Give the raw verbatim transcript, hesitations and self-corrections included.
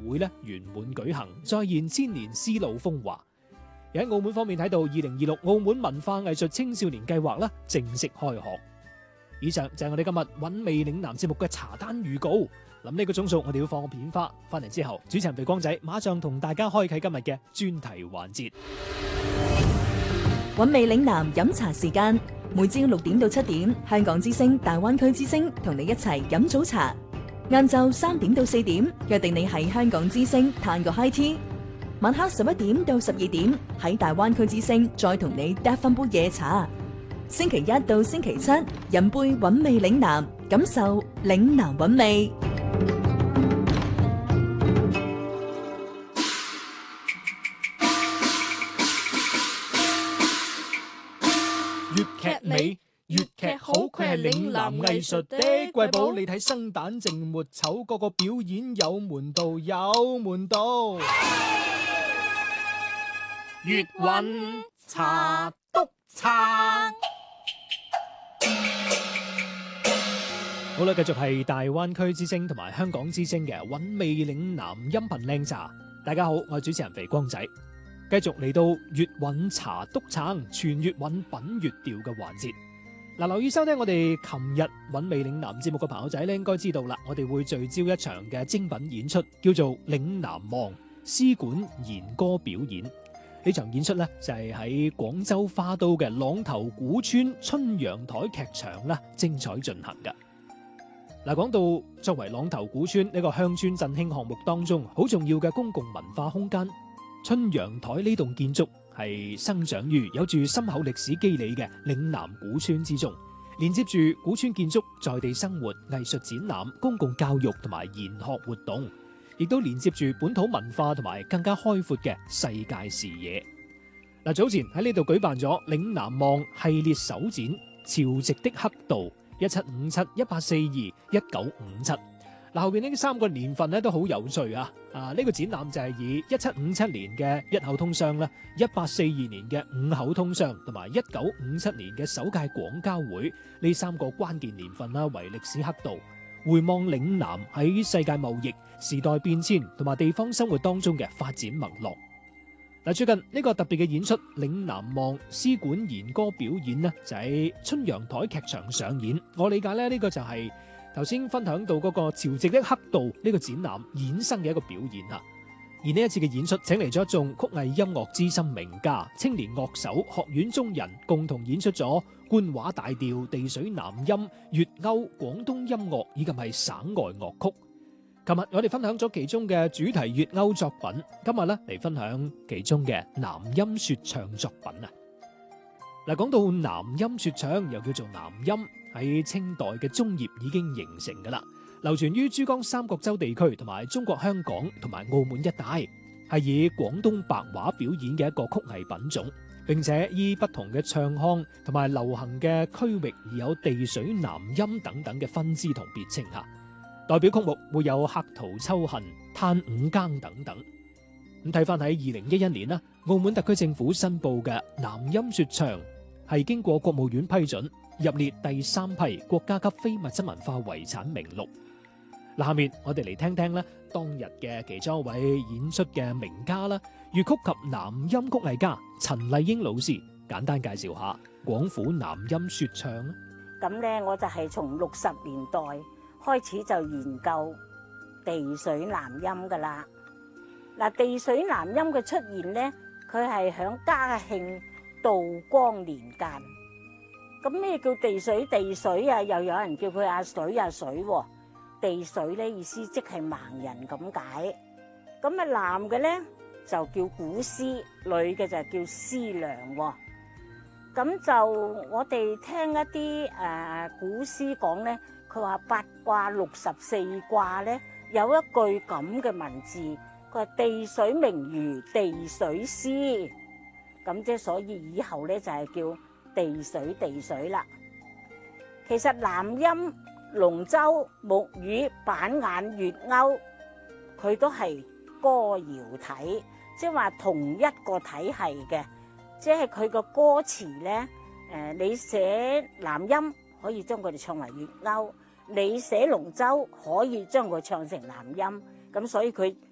會咧圓滿舉行，再現千年絲路風華。而喺澳門方面睇到二零二六澳門文化藝術青少年計劃啦正式開學。以上就係我哋今日韻味嶺南節目嘅茶單預告。諗呢個鐘數我哋要放個片花，翻嚟之後主持人肥光仔馬上同大家開啟今日嘅專題環節。 韻味嶺南飲茶時間，每朝六點到七點，香港之聲、大灣區之聲同你一齊飲早茶。晏晝三點到四點，約定你喺香港之聲嘆個 high tea。晚黑十一點到十二點，喺大灣區之聲再同你嗒翻杯夜茶。星期一到星期七，飲杯韻味嶺南，感受嶺南韻味。 粵劇美，粵劇好，佢係嶺南藝術的瑰寶。你睇生旦淨末丑，個個表演有門道，有門道。粵韻茶督撐。好啦，繼續係大灣區之聲同埋香港之聲嘅韻味嶺南音頻靚茶。大家好，我係主持人肥光仔。繼續嚟到粵韻茶督撐，全粵韻品粵調嘅環節。嗱，留意收聽我哋琴日韻味嶺南節目嘅朋友仔咧，應該知道啦，我哋會聚焦一場嘅精品演出，叫做《嶺南望》絲管弦歌表演。呢場演出咧就係喺廣州花都嘅朗頭古村春陽台劇場啦，精彩進行嘅。嗱，講到作為朗頭古村呢個鄉村振興項目當中好重要嘅公共文化空間，春陽台呢棟建築係生長於有住深厚歷史基理嘅嶺南古村之中，連接住古村建築、在地生活、藝術展覽、公共教育同埋研學活動，亦都連接住本土文化同埋更加開闊嘅世界視野。嗱，早前喺呢度舉辦咗嶺南望系列首展《潮汐的刻度》，一七五七、一八四二、一九五七。嗱，後邊呢三個年份咧都好有趣啊！啊，呢個展覽就係以一七五七年嘅一口通商啦，一八四二年嘅五口通商，同埋一九五七年嘅首屆廣交會呢三個關鍵年份啦為歷史刻度，回望嶺南喺世界貿易、時代變遷同埋地方生活當中嘅發展脈絡。嗱，最近呢個特別嘅演出《嶺南望》絲管弦歌表演呢，就喺春陽台劇場上演。我理解咧，呢個就係頭先分享到嗰個潮汐的刻度呢個展覽衍生嘅一個表演啊。而呢一次嘅演出，請嚟咗一眾曲藝音樂資深名家、青年樂手、學院中人，共同演出咗官話大調、地水南音、粵謳、廣東音樂以及係省外樂曲。琴日我哋分享咗其中嘅主題粵謳作品，今日咧嚟分享其中嘅南音說唱作品啊！嗱，講到南音說唱，又叫做南音，喺清代嘅中葉已經形成噶啦，流傳於珠江三角洲地區同埋中國香港同埋澳門一帶，係以廣東白話表演嘅一個曲藝品種，並且依不同嘅唱腔同埋流行嘅區域而有地水南音等等嘅分支同別稱吓。代表曲目會有客途秋恨、嘆五更等等。咁睇翻喺二零一一年啦，澳門特區政府申報嘅南音說唱係經過國務院批准，入列第三批國家級非物質文化遺產名錄。嗱，下面我哋嚟聽聽咧當日嘅其中一位演出嘅名家啦，粵曲及南音曲藝家陳麗英老師，簡單介紹下廣府南音說唱啦。 咁咧，我就係從六十年代開始就研究地水南音噶啦。嗱，地水南音嘅出現咧，佢係響嘉慶道光年間。咁咩叫地水？地水啊，又有人叫佢阿水阿水喎。地水咧意思即係盲人咁解。咁啊男嘅咧就叫古詩，女嘅就叫師娘喎。咁就我哋聽一啲誒古詩講咧，佢話八卦六十四卦咧有一句咁嘅文字，佢話地水明如地水師，咁即係所以以後咧就係叫地水地水啦。其實南音、龍舟、木魚、板眼、粵謳，佢都係歌謠體，即係話同一個體系嘅。即係佢個歌詞咧，誒，你寫南音可以將佢哋唱為粵謳，你寫龍舟可以將佢唱成南音，咁所以佢